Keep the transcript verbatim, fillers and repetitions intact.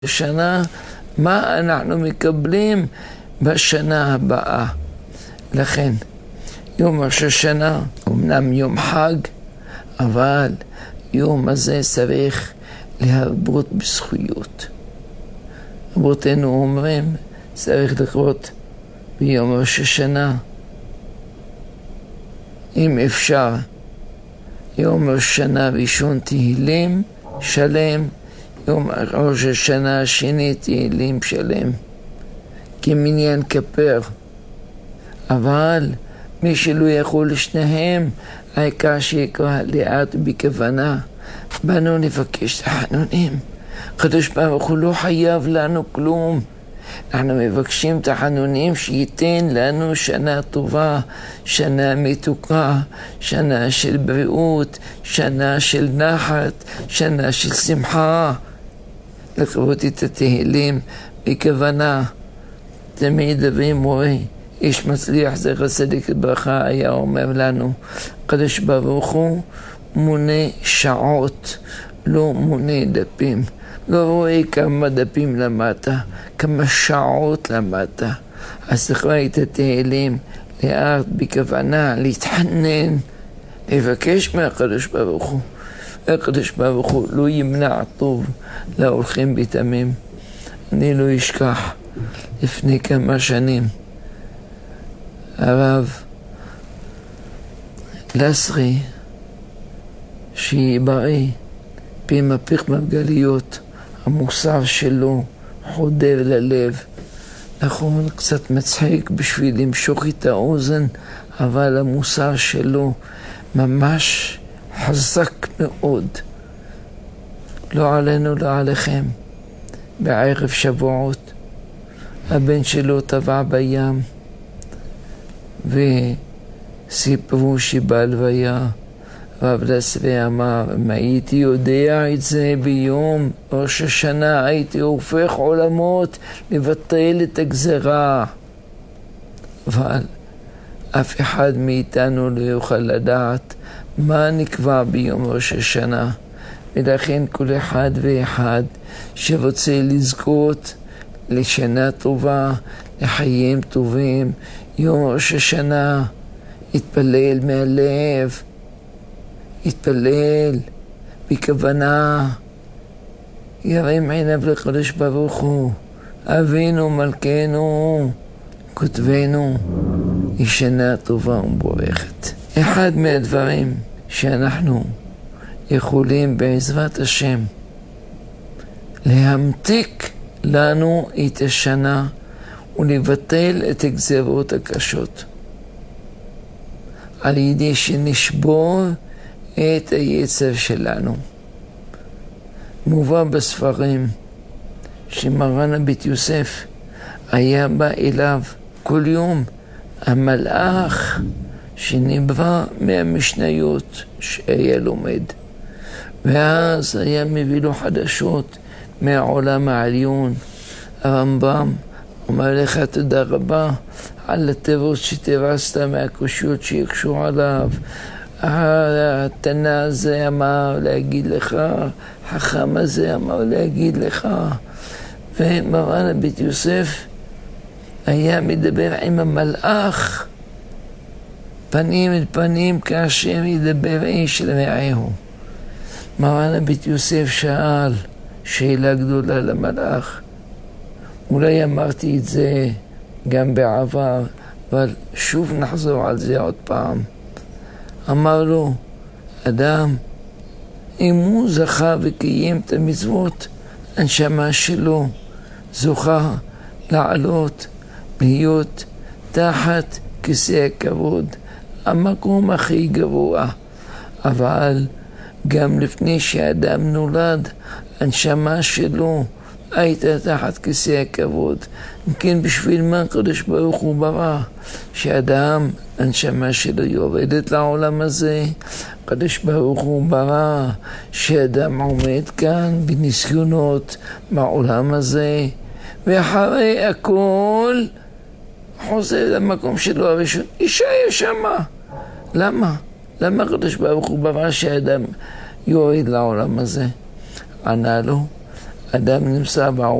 שנה, מה אנחנו מקבלים בשנה הבאה. לכן, יום ראש השנה, אמנם יום חג, אבל יום הזה צריך להרבות בזכויות. רבותינו אומרים, צריך לקרות ביום ראש השנה. אם אפשר, יום ראש השנה ראשון תהילים שלם, יום ראש השנה השני תהילים שלם, כמניין כפר. אבל מי שלא יכול לשניהם, העיקר שיקרא לאט בכוונה. באנו לבקש תחנונים. הקדוש ברוך הוא לא חייב לנו כלום. אנחנו מבקשים תחנונים שייתן לנו שנה טובה, שנה מתוקה, שנה של בריאות, שנה של נחת, שנה של שמחה. לקרות את התהילים בכוונה. תמיד אבי מורי, איש מצליח זכר צדיק לברכה, היה אומר לנו, הקדוש ברוך הוא מונה שעות, לא מונה דפים. לא רואה כמה דפים למטה, כמה שעות למטה. אז תקרא את התהילים לאט בכוונה, להתחנן, לבקש מהקדוש ברוך הוא. הקדוש ברוך הוא לא ימנע טוב להולכים בתמים. אני לא אשכח, לפני כמה שנים, הרב לסרי, שיהיה בריא, במהפך מרגליות, המוסר שלו חודר ללב. נכון, קצת מצחיק בשביל למשוך את האוזן, אבל המוסר שלו ממש חזק מאוד. לא עלינו, לא עליכם. בערב שבועות, הבן שלו טבע בים, וסיפרו שבהלוויה, רב לסרי אמר, אם הייתי יודע את זה ביום ראש השנה, הייתי הופך עולמות לבטל את הגזרה. אבל אף אחד מאיתנו לא יוכל לדעת מה נקבע ביום ראש השנה. ולכן כל אחד ואחד שרוצה לזכות לשנה טובה, לחיים טובים, יום ראש השנה, יתפלל מהלב, יתפלל בכוונה, ירים עיניו לקדוש ברוך הוא, אבינו מלכנו, כותבנו, היא שנה טובה ומבורכת. אחד מהדברים שאנחנו יכולים בעזרת השם להמתיק לנו את השנה ולבטל את הגזרות הקשות, על ידי שנשבור את היצר שלנו. מובא בספרים שמרן הבית יוסף היה בא אליו כל יום המלאך שנברא מהמשניות שהיה לומד, ואז היה מביא לו חדשות מהעולם העליון. הרמב"ם אומר לך תודה רבה על התירוץ שתרסת מהקושיות שיקשו עליו. התנא הזה אמר להגיד לך, חכם הזה אמר להגיד לך. ומרן הבית יוסף היה מדבר עם המלאך פנים אל פנים כאשר ידבר איש לרעהו. מרן הבית יוסף שאל שאלה גדולה למלאך. אולי אמרתי את זה גם בעבר, אבל שוב נחזור על זה עוד פעם. אמר לו, אדם, אם הוא זכה וקיים את המצוות, הנשמה שלו זוכה לעלות, להיות תחת כיסא הכבוד, המקום הכי גבוה. אבל גם לפני שאדם נולד, הנשמה שלו הייתה תחת כיסא הכבוד. כן, בשביל מה הקדוש ברוך הוא ברא? שאדם, הנשמה שלו יורדת לעולם הזה. הקדוש ברוך הוא ברא שאדם עומד כאן בניסיונות בעולם הזה, ואחרי הכל חוזר למקום שלו הראשון. אישה שמה. למה? למה הקדוש ברוך הוא ברא שאדם יורד לעולם הזה? ענה לו, אדם נמצא בעולם.